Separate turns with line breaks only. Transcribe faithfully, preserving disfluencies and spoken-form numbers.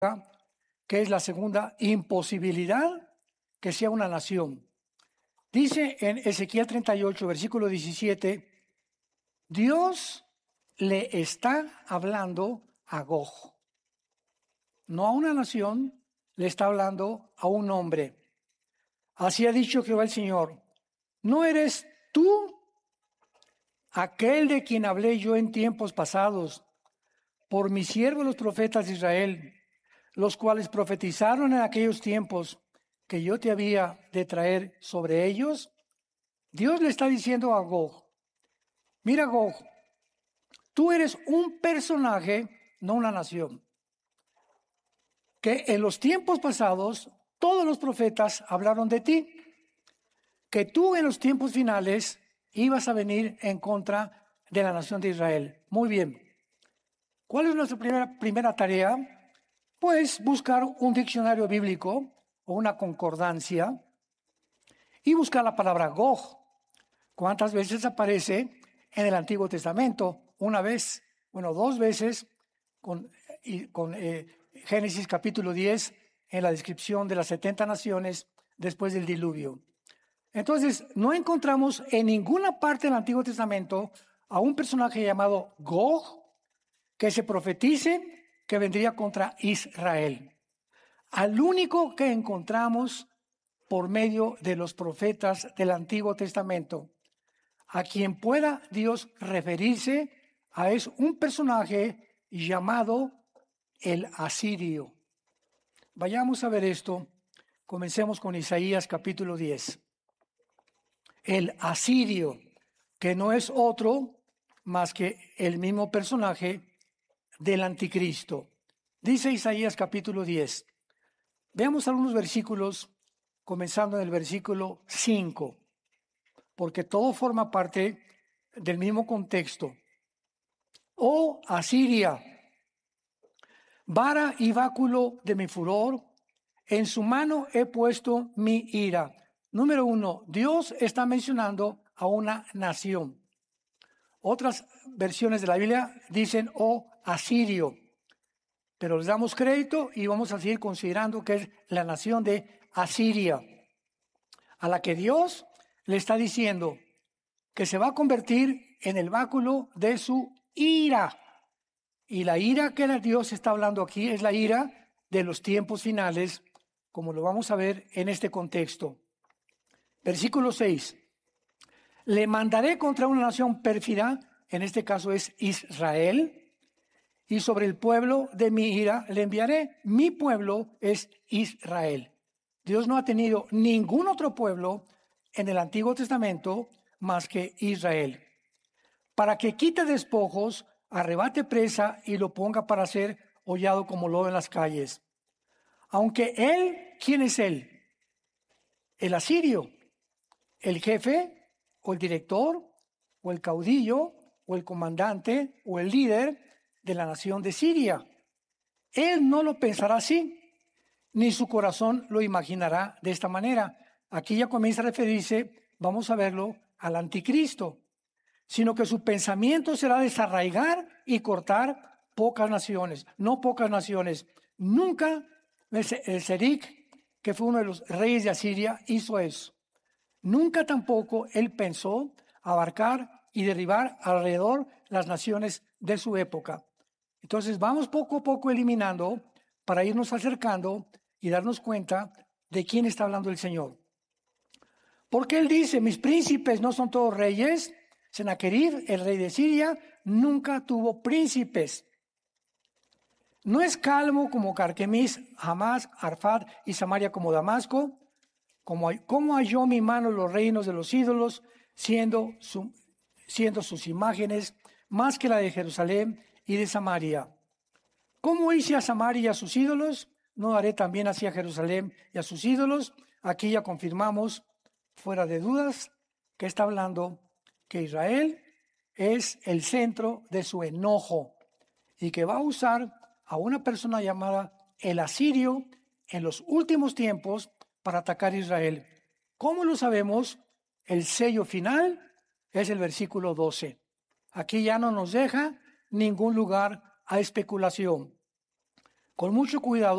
que es la segunda imposibilidad que sea una nación. Dice en Ezequiel treinta y ocho, versículo diecisiete, Dios le está hablando a Gog. No a una nación, le está hablando a un hombre. Así ha dicho Jehová el Señor, ¿no eres tú aquel de quien hablé yo en tiempos pasados por mis siervos los profetas de Israel, los cuales profetizaron en aquellos tiempos que yo te había de traer sobre ellos? Dios le está diciendo a Gog, mira Gog, tú eres un personaje, no una nación, que en los tiempos pasados todos los profetas hablaron de ti, que tú en los tiempos finales ibas a venir en contra de la nación de Israel. Muy bien. ¿Cuál es nuestra primera, primera tarea? Pues buscar un diccionario bíblico o una concordancia y buscar la palabra Gog. ¿Cuántas veces aparece en el Antiguo Testamento? Una vez, bueno, dos veces con, y, con eh, Génesis capítulo diez en la descripción de las setenta naciones después del diluvio. Entonces, no encontramos en ninguna parte del Antiguo Testamento a un personaje llamado Gog que se profetice que vendría contra Israel. Al único que encontramos por medio de los profetas del Antiguo Testamento, a quien pueda Dios referirse a es un personaje llamado el asirio. Vayamos a ver esto. Comencemos con Isaías capítulo diez. El asirio, que no es otro más que el mismo personaje del anticristo. Dice Isaías capítulo diez. Veamos algunos versículos, comenzando en el versículo cinco, porque todo forma parte del mismo contexto. Oh Asiria, vara y báculo de mi furor, en su mano he puesto mi ira. Número uno, Dios está mencionando a una nación. Otras versiones de la Biblia dicen, oh Asirio, pero les damos crédito y vamos a seguir considerando que es la nación de Asiria, a la que Dios le está diciendo que se va a convertir en el báculo de su ira. Y la ira que Dios está hablando aquí es la ira de los tiempos finales, como lo vamos a ver en este contexto. Versículo seis. Le mandaré contra una nación pérfida, en este caso es Israel, y sobre el pueblo de mi ira le enviaré. Mi pueblo es Israel. Dios no ha tenido ningún otro pueblo en el Antiguo Testamento más que Israel. Para que quite despojos, arrebate presa y lo ponga para ser hollado como lobo en las calles. Aunque él, ¿quién es él? El asirio, el jefe o el director o el caudillo o el comandante o el líder de la nación de Siria. Él no lo pensará así, ni su corazón lo imaginará de esta manera. Aquí ya comienza a referirse, vamos a verlo, al anticristo, sino que su pensamiento será desarraigar y cortar pocas naciones, no pocas naciones. Nunca el Seric, que fue uno de los reyes de Asiria, hizo eso. Nunca tampoco él pensó abarcar y derribar alrededor las naciones de su época. Entonces vamos poco a poco eliminando para irnos acercando y darnos cuenta de quién está hablando el Señor. Porque él dice, mis príncipes no son todos reyes. Sennacherib, el rey de Siria, nunca tuvo príncipes. No es calmo como Carquemis, Hamas, Arfad y Samaria como Damasco. Como, como halló mi mano los reinos de los ídolos, siendo, su, siendo sus imágenes más que la de Jerusalén y de Samaria. ¿Cómo hice a Samaria y a sus ídolos? ¿No haré también así a Jerusalén y a sus ídolos? Aquí ya confirmamos, fuera de dudas, que está hablando que Israel es el centro de su enojo y que va a usar a una persona llamada el asirio en los últimos tiempos para atacar a Israel. ¿Cómo lo sabemos? El sello final es el versículo doce. Aquí ya no nos deja ningún lugar a especulación. Con mucho cuidado.